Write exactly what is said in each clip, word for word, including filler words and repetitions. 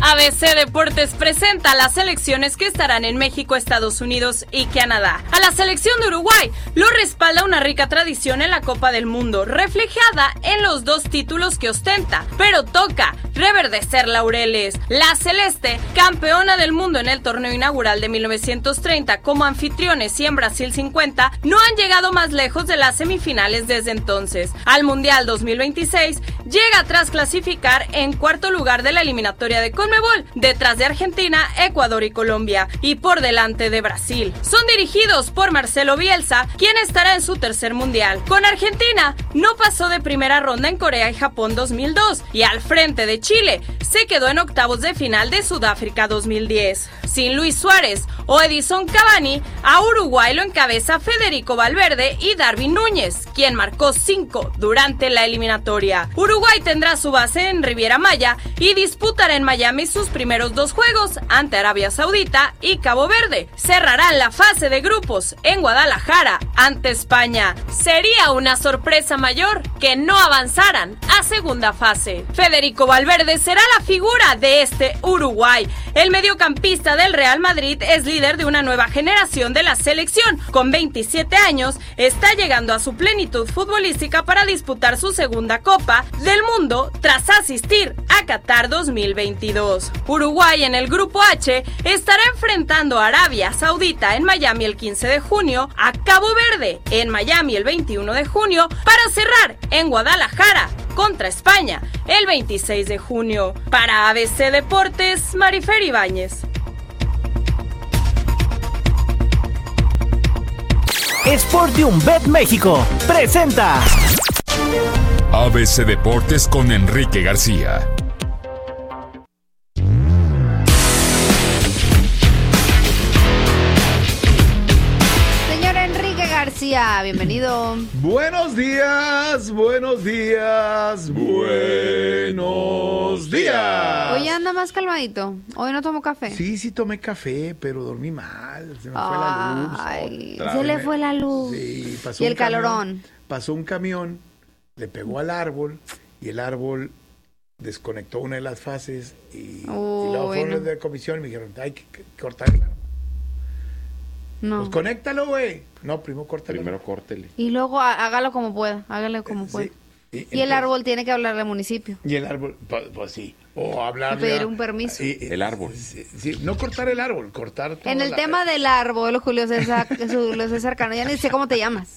A B C Deportes presenta las selecciones que estarán en México, Estados Unidos y Canadá. A la selección de Uruguay lo respalda una rica tradición en la Copa del Mundo, reflejada en los dos títulos que ostenta, pero toca reverdecer laureles. La celeste, campeona del mundo en el torneo inaugural de mil novecientos treinta como anfitriones y en Brasil cincuenta, no han llegado más lejos de las semifinales desde entonces. Al Mundial dos mil veintiséis llega tras clasificar en cuarto lugar de la eliminatoria de CONMEBOL, detrás de Argentina, Ecuador y Colombia, y por delante de Brasil. Son dirigidos por Marcelo Bielsa, quien estará en su tercer Mundial. Con Argentina, no pasó de primera ronda en Corea y Japón dos mil dos, y al frente de Chile, se quedó en octavos de final de Sudáfrica dos mil diez. Sin Luis Suárez o Edison Cavani, a Uruguay lo encabeza Federico Valverde y Darwin Núñez, quien marcó cinco durante la eliminatoria. Uruguay tendrá su base en Riviera Maya y disputará en Miami sus primeros dos juegos ante Arabia Saudita y Cabo Verde. Cerrarán la fase de grupos en Guadalajara ante España. Sería una sorpresa mayor que no avanzaran a segunda fase. Federico Valverde será la figura de este Uruguay. El mediocampista del Real Madrid es líder de una nueva generación de la selección. Con veintisiete años, está llegando a su plenitud futbolística para disputar su segunda Copa del Mundo tras asistir a Qatar dos mil veintidós. Uruguay en el Grupo H estará enfrentando a Arabia Saudita en Miami el quince de junio, a Cabo Verde en Miami el veintiuno de junio, para cerrar en Guadalajara contra España el veintiséis de junio. Para A B C Deportes, Marifer Ibáñez. Sportium Bet México presenta A B C Deportes con Enrique García. Señor Enrique García, bienvenido. Buenos días, buenos días, buenos días. Hoy anda más calmadito. Hoy no tomo café. Sí, sí tomé café, pero dormí mal. Se me fue la luz. Ay, Otra se vez. le fue la luz. Sí, pasó Y el un camión, calorón. Pasó un camión, le pegó al árbol y el árbol desconectó una de las fases y, Oh, y luego fueron bueno. los de comisión y me dijeron, hay que que cortarla. No. Pues conéctalo, güey. No, primero córtalo. Primero córtele. Y luego há- hágalo como pueda. Hágale como pueda. Sí. Y, Y el entonces- árbol tiene que hablarle al municipio. Y el árbol, pues, pues sí. O hablarle Pedir a- un permiso. y- y- El árbol. Sí, sí, no cortar el árbol, cortar todo. En el la- tema del árbol, Julio César, Julio César Cano, ya ni sé cómo te llamas.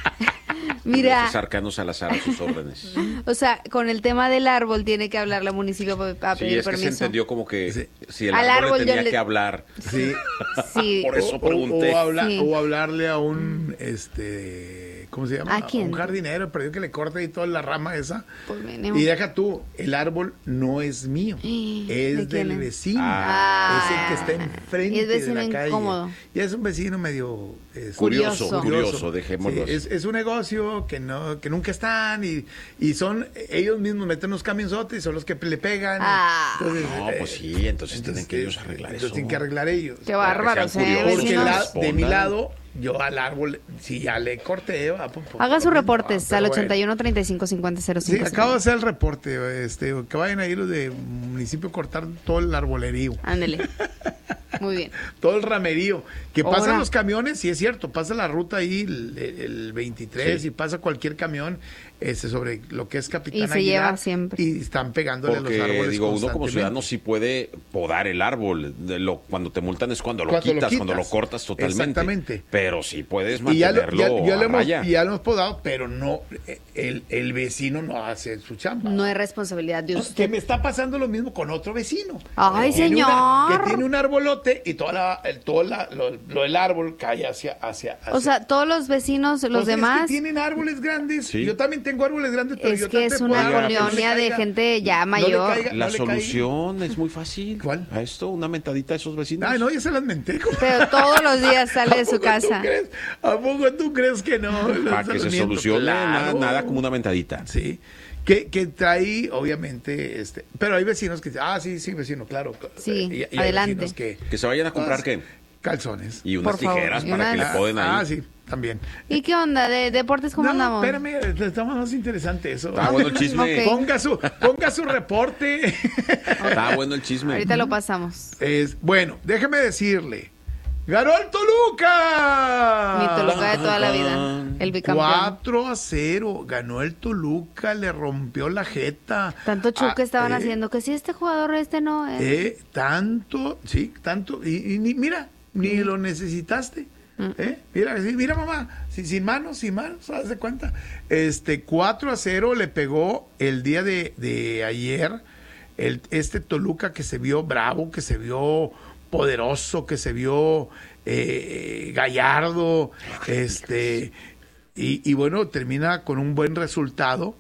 Mira, César Cano Salazar a sus órdenes. o sea, con el tema del árbol tiene que hablarle al municipio para Sí, pedir es que permiso. se entendió como que Sí. si el Al árbol, árbol le yo tenía le- que hablar. Sí. Sí. Por eso O- pregunté. O, habla- Sí. o hablarle a un, este, ¿cómo se llama? ¿A quién? un jardinero, pero yo que le corte ahí toda la rama esa. Pues mínimo. Y deja tú, el árbol no es mío, ¿De es quién del es? vecino. Ah. Es el que está enfrente Y es vecino de la calle. incómodo. Y es un vecino medio... este, Curioso, Curioso. curioso, dejémoslo Sí, así. es, es un negocio que no que nunca están y, y son ellos mismos meten unos camionzotes y son los que le pegan. Ah. Entonces, No, eh, pues sí, entonces tienen que ellos eh, arreglar entonces eso. tienen que arreglar ellos. Qué bárbaros, sean ¿eh? curiosos. Porque Vecinos. la- de respondan. mi lado, yo al árbol, si ya le corté, va, pues, pues, Haga sus pues, reportes ah, al pero ochenta y uno, treinta y cinco, cincuenta, cero Sí, cinco. acabo de hacer el reporte, este, que vayan ahí los de municipio a cortar todo el arbolerío, Ándele. Muy bien. todo el ramerío, que pasan Ahora. los camiones, sí es cierto, pasa la ruta ahí el, el veintitrés Sí. y pasa cualquier camión este, sobre lo que es Capitán Y se Aguilar, lleva siempre. y están pegándole a los Porque, árboles digo, uno como constantemente. ciudadano sí puede podar el árbol. De lo, cuando te multan es cuando lo, Cuando lo quitas, quitas. cuando lo cortas totalmente. Exactamente. Pero sí puedes Y ya lo, mantenerlo ya- ya lo a hemos, raya. ya lo hemos podado, pero no, eh, el, el vecino no hace su chamba. No es responsabilidad de Que usted. me está pasando lo mismo con otro vecino. Ay, Que tiene una- señor. que tiene un arbolote y toda la, el, todo la- lo, lo del árbol cae hacia... hacia, hacia O sea, todos los vecinos, los Pues es demás, que tienen árboles grandes. Sí. Yo también tengo árboles grandes, pero es yo que trato es de una podar, podar, que no le colonia de caiga- gente ya no le mayor. caiga- La no le caiga. solución es muy fácil. ¿Cuál? A esto, una mentadita a esos vecinos. Ay, no, ya se las menté. Pero todos los días sale de su ¿A poco casa. tú crees? ¿A poco tú crees que no? Para que se miento, solucione nada, claro. nada como una mentadita. Sí. Que, que trae, obviamente, este... Pero hay vecinos que dicen, ah, sí, sí, vecino, claro. Sí, Y- y hay adelante. vecinos que... Que se vayan a comprar, Pues, ¿qué? calzones. Y unas Por favor, tijeras y para que unas- le poden ahí. Ah, sí, también. ¿Y qué onda? ¿De deportes cómo no, andamos? espérame, está más interesante eso. Está bueno el chisme. Ok. Ponga su, ponga su reporte. Está bueno el chisme. Ahorita lo pasamos. Es, bueno, déjeme decirle. ¡Ganó el Toluca! Mi Toluca de toda la vida. El bicampeón. cuatro a cero. Ganó el Toluca, le rompió la jeta. Tanto chuque Ah, estaban eh, haciendo que si este jugador, este no. eh. Eh, tanto, sí, tanto. Y, y ni, mira, ni lo necesitaste. ¿Eh? Mira, sí, mira mamá, sin, sin manos, sin manos, haz de cuenta. Este, cuatro a cero le pegó el día de, de ayer. El, este Toluca que se vio bravo, que se vio poderoso, que se vio eh, gallardo, este, y, y bueno, termina con un buen resultado.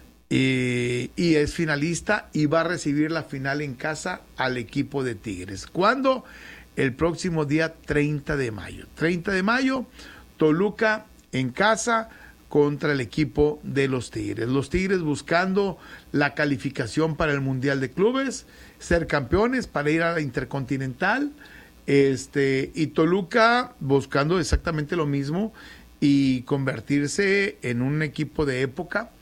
Y, y es finalista y va a recibir la final en casa al equipo de Tigres. ¿Cuándo? El próximo día treinta de mayo. treinta de mayo, Toluca en casa contra el equipo de los Tigres. Los Tigres buscando la calificación para el Mundial de Clubes, ser campeones para ir a la Intercontinental, este, y Toluca buscando exactamente lo mismo y convertirse en un equipo de época,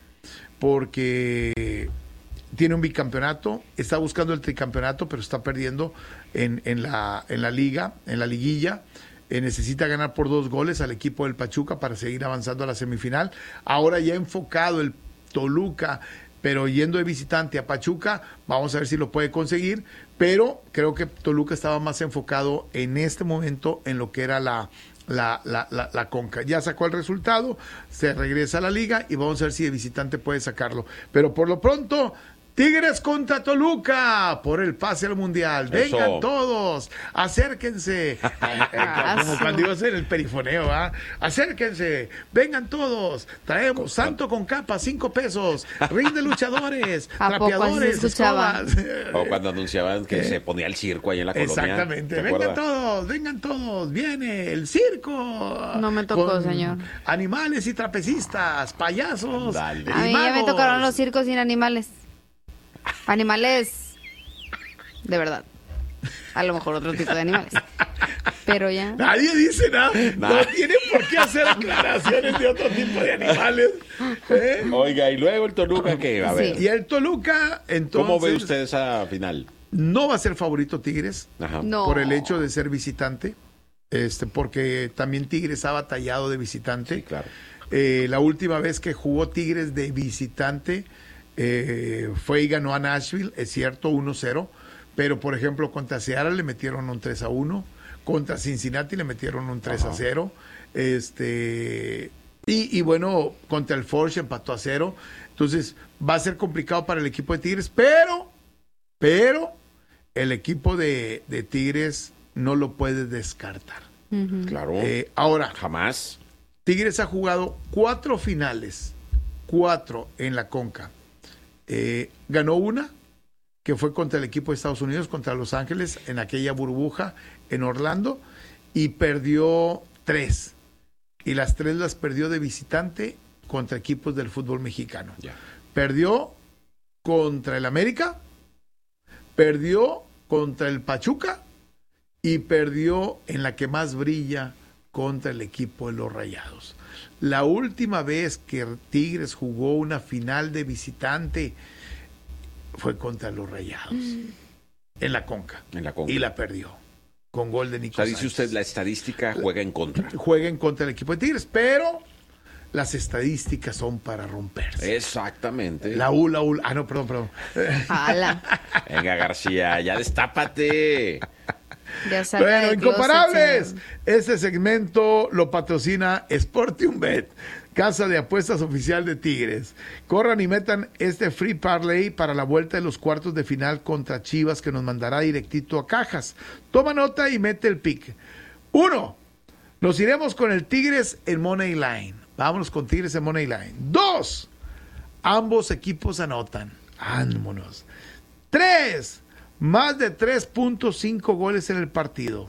porque tiene un bicampeonato, está buscando el tricampeonato, pero está perdiendo en, en, la, en la liga, en la liguilla. Eh, necesita ganar por dos goles al equipo del Pachuca para seguir avanzando a la semifinal. Ahora ya enfocado el Toluca, pero yendo de visitante a Pachuca, vamos a ver si lo puede conseguir, pero creo que Toluca estaba más enfocado en este momento en lo que era la La, la, la, la Conca. Ya sacó el resultado, se regresa a la liga y vamos a ver si de visitante puede sacarlo. Pero por lo pronto, Tigres contra Toluca por el pase al Mundial. Eso. Vengan todos, acérquense. Como cuando iba a hacer el perifoneo, ¿ah? Acérquense, vengan todos. Traemos santo con capa, cinco pesos. Ring de luchadores, ¿A poco así se trapeadores, escuchaba? escobas. O cuando anunciaban que se ponía el circo ahí en la colonia. Exactamente. ¿te Vengan acuerdas? todos, vengan todos. Viene el circo. No me tocó, con señor. Animales y trapecistas, payasos. Dale. y A mí ya me magos. tocaron los circos sin animales. Animales de verdad. A lo mejor otro tipo de animales. Pero ya. Nadie dice nada. Nah. No tienen por qué hacer aclaraciones de otro tipo de animales. ¿eh? Oiga, y luego el Toluca, que a ver, Sí. Y el Toluca, entonces, ¿cómo ve usted esa final? no va a ser favorito Tigres. Ajá. No. Por el hecho de ser visitante. Este, porque también Tigres ha batallado de visitante. Sí, claro. Eh, la última vez que jugó Tigres de visitante eh, fue y ganó a Nashville, es cierto, uno cero, pero por ejemplo contra Seattle le metieron un tres a uno, contra Cincinnati le metieron un tres a cero, este, y, y bueno, contra el Forge empató a cero, entonces va a ser complicado para el equipo de Tigres, pero, pero el equipo de, de Tigres no lo puede descartar. Ujú. Claro. Eh, ahora, Jamás. Tigres ha jugado cuatro finales, cuatro en la Conca. Eh, ganó una, que fue contra el equipo de Estados Unidos, contra Los Ángeles, en aquella burbuja en Orlando, y perdió tres. Y las tres las perdió de visitante contra equipos del fútbol mexicano. Ya. Perdió contra el América, perdió contra el Pachuca y perdió en la que más brilla contra el equipo de los Rayados. La última vez que Tigres jugó una final de visitante fue contra los Rayados en la Conca En la Conca. y la perdió con gol de O Nico sea, dice Sánchez. usted, la estadística juega en contra. Juega en contra del equipo de Tigres, pero las estadísticas son para romperse. Exactamente. La U, la U, ah no, perdón, perdón. Ala. Venga, García, ya destápate. Ya salga Bueno, del closet, incomparables. señor. Este segmento lo patrocina SportiumBet, casa de apuestas oficial de Tigres. Corran y metan este free parlay para la vuelta de los cuartos de final contra Chivas, que nos mandará directito a cajas. Toma nota y mete el pick. Uno, nos iremos con el Tigres en Money Line. Vámonos con Tigres en Money Line. Dos, ambos equipos anotan. Vámonos. Tres, más de tres punto cinco goles en el partido.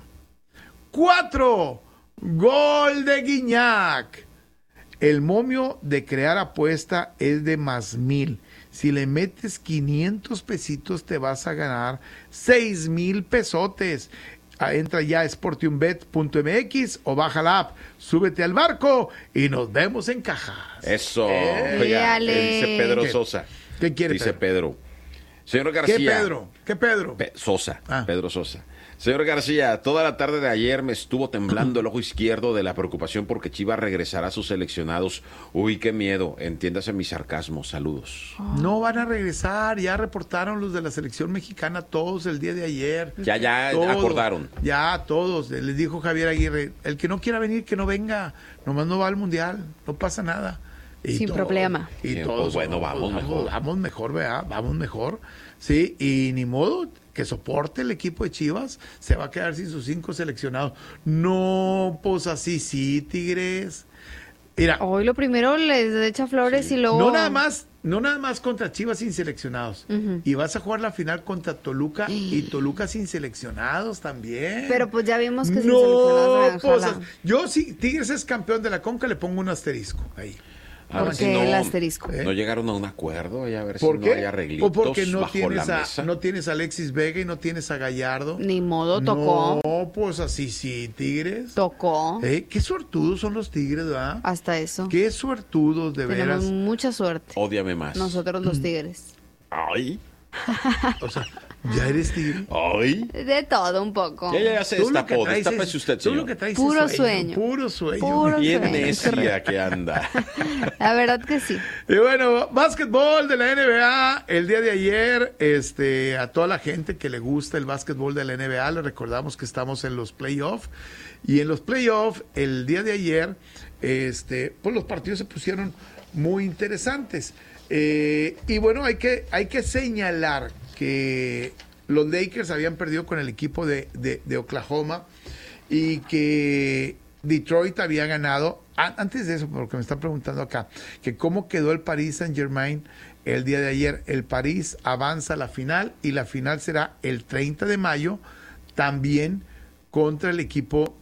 Cuatro, gol de Guiñac. El momio de crear apuesta es de más mil. Si le metes quinientos pesitos te vas a ganar seis mil pesotes. entra ya a sportiumbet punto m x o baja la app, súbete al barco y nos vemos en cajas. Eso. Eh, Oiga, Dale. dice Pedro ¿Qué? Sosa. ¿Qué quiere Dice Pedro? Pedro. Señor García. ¿Qué Pedro? ¿Qué Pedro? Pe- Sosa. Ah. Pedro Sosa. Señor García, toda la tarde de ayer me estuvo temblando el ojo izquierdo de la preocupación porque Chivas regresará a sus seleccionados. Uy, qué miedo. Entiéndase mi sarcasmo. Saludos. No van a regresar, ya reportaron los de la selección mexicana todos el día de ayer. Ya, ya Todos, acordaron. Ya, todos. Les dijo Javier Aguirre, el que no quiera venir, que no venga. Nomás no va al Mundial, no pasa nada. Y Sin problema. Y Bien, todos, pues bueno, vamos mejor. Vamos mejor, ¿verdad? Vamos mejor. Sí, y ni modo que soporte el equipo de Chivas, se va a quedar sin sus cinco seleccionados. No, pues así sí, Tigres. Mira, Hoy lo primero les echa flores y luego... no nada más, no nada más contra Chivas sin seleccionados. Y vas a jugar la final contra Toluca y Toluca sin seleccionados también. Pero pues ya vimos que sin no, seleccionados, pues, ojalá. yo si Tigres es campeón de la Conca le pongo un asterisco ahí. A ver ¿Por si qué no, el asterisco? ¿Eh? no llegaron a un acuerdo, y a ver ¿Por si qué? no hay arreglitos O porque no bajo tienes la a, mesa. no tienes a Alexis Vega y no tienes a Gallardo. Ni modo, tocó. No, pues así sí, Tigres. Tocó. Eh, Qué suertudos son los Tigres, ¿verdad? Hasta eso. Qué suertudos, de Tenemos veras. mucha suerte. Ódiame más. Nosotros los tigres. Ay, O sea, ya eres Tigre. ay. De todo un poco. Ya, ya, ya se Tú lo que destapó. traes Destápese es- usted, tú lo señor. que traes es Puro sueño. Puro sueño. Puro Bien sueño. necia que anda. La verdad que sí. Y bueno, básquetbol de la N B A, el día de ayer, este, a toda la gente que le gusta el básquetbol de la N B A, le recordamos que estamos en los playoffs. Y en los playoffs, el día de ayer, este, pues los partidos se pusieron muy interesantes. Eh, y bueno, hay que, hay que señalar que los Lakers habían perdido con el equipo de, de, de Oklahoma y que Detroit había ganado. A- Antes de eso, porque me están preguntando acá, que cómo quedó el Paris Saint-Germain el día de ayer. El París avanza a la final y la final será el treinta de mayo, también contra el equipo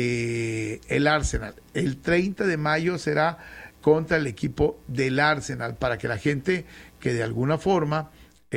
de el Arsenal. El treinta de mayo será contra el equipo del Arsenal, para que la gente que de alguna forma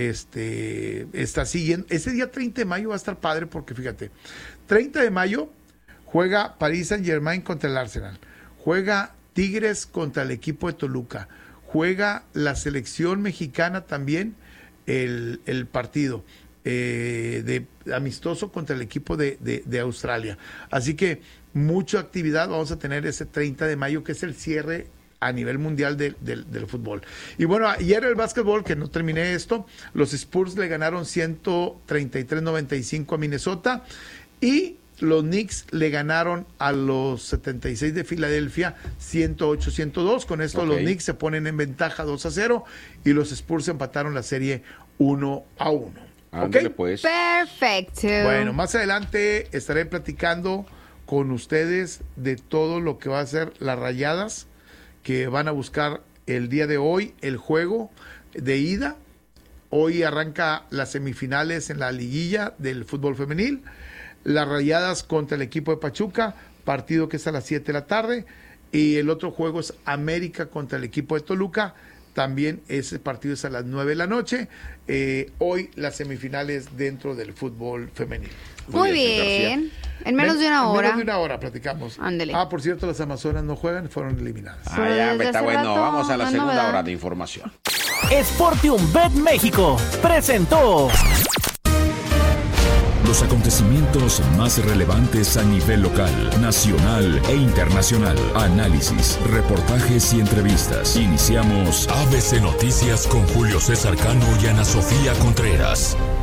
este, está siguiendo. Ese día treinta de mayo va a estar padre porque fíjate, treinta de mayo juega Paris Saint-Germain contra el Arsenal, juega Tigres contra el equipo de Toluca, juega la selección mexicana también el, el partido eh, de amistoso contra el equipo de, de, de Australia. Así que mucha actividad vamos a tener ese treinta de mayo, que es el cierre a nivel mundial de, de, del fútbol. Y bueno, ayer el básquetbol, que no terminé esto, los Spurs le ganaron ciento treinta y tres a noventa y cinco a Minnesota y los Knicks le ganaron a los setenta y seis de Filadelfia ciento ocho a ciento dos. Con esto Ok. los Knicks se ponen en ventaja dos a cero y los Spurs empataron la serie uno a uno. Ándale, ¿Ok? pues. Perfecto. Bueno, más adelante estaré platicando con ustedes de todo lo que va a ser las Rayadas, que van a buscar el día de hoy el juego de ida. Hoy arranca las semifinales en la liguilla del fútbol femenil. Las Rayadas contra el equipo de Pachuca, partido que es a las siete de la tarde. Y el otro juego es América contra el equipo de Toluca. También ese partido es a las nueve de la noche. Eh, hoy las semifinales dentro del fútbol femenil. Muy señor bien. García. En menos de una En hora. menos de una hora platicamos. Ándele. Ah, por cierto, las Amazonas no juegan, fueron eliminadas. Ah, Pero ya, desde está hace bueno. rato, Vamos a la no es segunda novedad. hora de información. Sportium Bet México presentó Los acontecimientos más relevantes a nivel local, nacional e internacional. Análisis, reportajes y entrevistas. Iniciamos A B C Noticias con Julio César Cano y Ana Sofía Contreras.